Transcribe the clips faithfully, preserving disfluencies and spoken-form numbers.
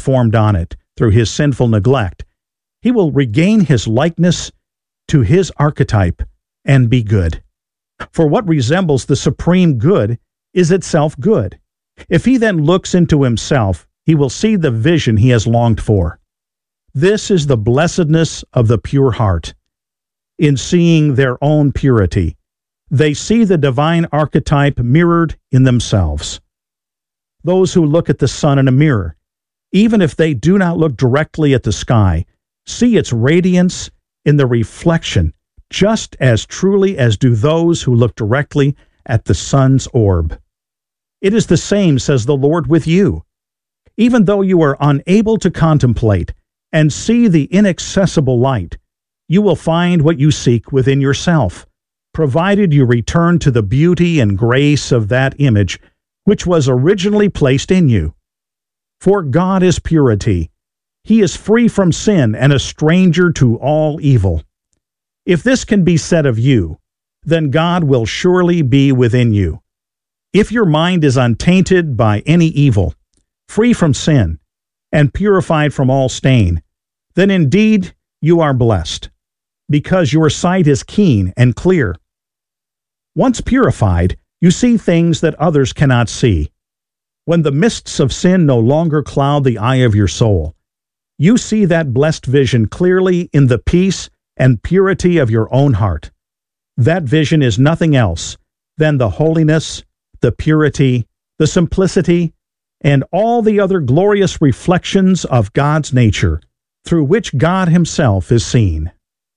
formed on it through his sinful neglect, he will regain his likeness to his archetype and be good. For what resembles the supreme good is itself good. If he then looks into himself, he will see the vision he has longed for. This is the blessedness of the pure heart. In seeing their own purity, they see the divine archetype mirrored in themselves. Those who look at the sun in a mirror, even if they do not look directly at the sky, see its radiance in the reflection just as truly as do those who look directly at the sun's orb. It is the same, says the Lord, with you. Even though you are unable to contemplate and see the inaccessible light, you will find what you seek within yourself, provided you return to the beauty and grace of that image which was originally placed in you. For God is purity. He is free from sin and a stranger to all evil. If this can be said of you, then God will surely be within you. If your mind is untainted by any evil, free from sin, and purified from all stain, then indeed you are blessed, because your sight is keen and clear. Once purified, you see things that others cannot see. When the mists of sin no longer cloud the eye of your soul, you see that blessed vision clearly in the peace and purity of your own heart. That vision is nothing else than the holiness, the purity, the simplicity, and all the other glorious reflections of God's nature, through which God himself is seen.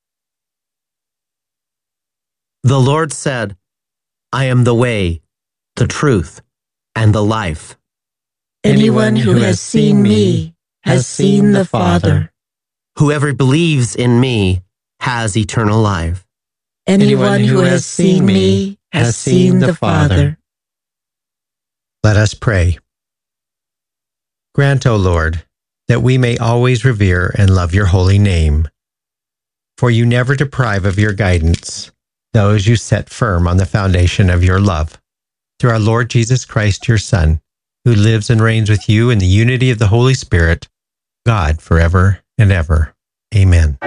The Lord said, I am the way, the truth, and the life. Anyone who has seen me has seen the Father. Whoever believes in me has eternal life. Anyone who has seen me has seen the Father. Let us pray. Grant, O Lord, that we may always revere and love your holy name. For you never deprive of your guidance those you set firm on the foundation of your love. Through our Lord Jesus Christ, your Son, who lives and reigns with you in the unity of the Holy Spirit, God, forever and ever. Amen.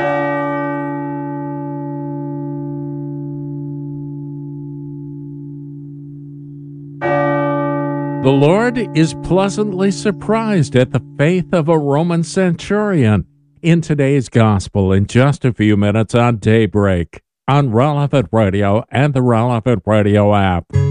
The Lord is pleasantly surprised at the faith of a Roman centurion in today's gospel in just a few minutes on Daybreak on Relevant Radio and the Relevant Radio app.